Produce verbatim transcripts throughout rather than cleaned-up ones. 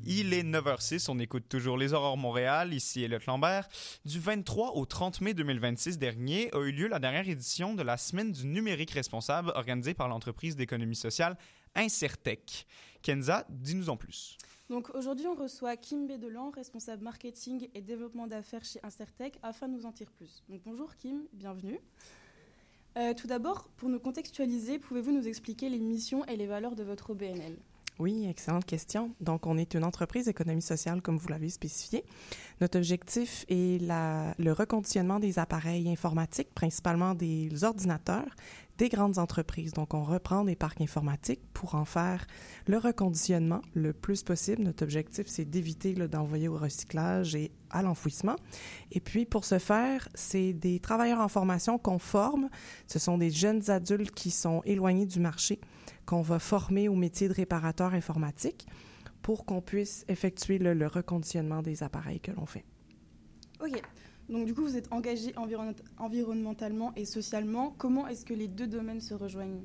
Il est neuf heures six, on écoute toujours Les Aurores Montréal, ici Elliott Lambert. Du vingt-trois au trente mai deux mille vingt-six dernier a eu lieu la dernière édition de la Semaine du numérique responsable organisée par l'entreprise d'économie sociale Incertec. Kenza, dis-nous en plus. Donc aujourd'hui, on reçoit Kim Bédelan, responsable marketing et développement d'affaires chez Incertec, afin de nous en dire plus. Donc bonjour Kim, bienvenue. Euh, tout d'abord, pour nous contextualiser, pouvez-vous nous expliquer les missions et les valeurs de votre O B N L ? Oui, excellente question. Donc, on est une entreprise d'économie sociale, comme vous l'avez spécifié. Notre objectif est la, le reconditionnement des appareils informatiques, principalement des ordinateurs, des grandes entreprises. Donc, on reprend des parcs informatiques pour en faire le reconditionnement le plus possible. Notre objectif, c'est d'éviter là, d'envoyer au recyclage et à l'enfouissement. Et puis, pour ce faire, c'est des travailleurs en formation qu'on forme. Ce sont des jeunes adultes qui sont éloignés du marché, qu'on va former au métier de réparateur informatique pour qu'on puisse effectuer le, le reconditionnement des appareils que l'on fait. OK. Donc, du coup, vous êtes engagé environ- environnementalement et socialement. Comment est-ce que les deux domaines se rejoignent?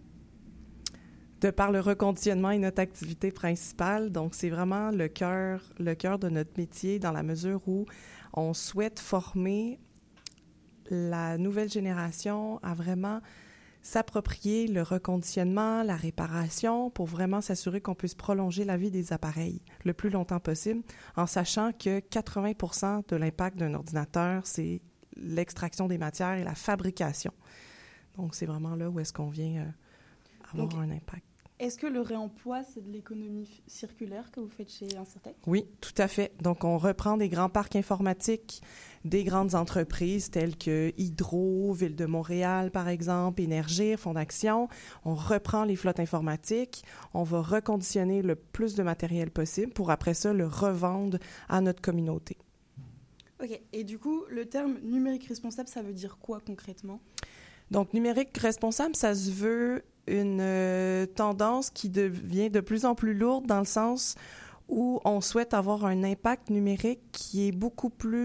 De par le reconditionnement et notre activité principale, donc c'est vraiment le cœur, le cœur de notre métier dans la mesure où on souhaite former la nouvelle génération à vraiment s'approprier le reconditionnement, la réparation, pour vraiment s'assurer qu'on puisse prolonger la vie des appareils le plus longtemps possible, en sachant que quatre-vingts pour cent de l'impact d'un ordinateur, c'est l'extraction des matières et la fabrication. Donc, c'est vraiment là où est-ce qu'on vient euh, avoir Donc, un impact. Est-ce que le réemploi, c'est de l'économie circulaire que vous faites chez Incertec? Oui, tout à fait. Donc, on reprend des grands parcs informatiques des grandes entreprises telles que Hydro, Ville de Montréal, par exemple, Énergir, Fonds d'Action. On reprend les flottes informatiques. On va reconditionner le plus de matériel possible pour, après ça, le revendre à notre communauté. OK. Et du coup, le terme numérique responsable, ça veut dire quoi concrètement? Donc, numérique responsable, ça se veut une euh, tendance qui devient de plus en plus lourde dans le sens où on souhaite avoir un impact numérique qui est beaucoup plus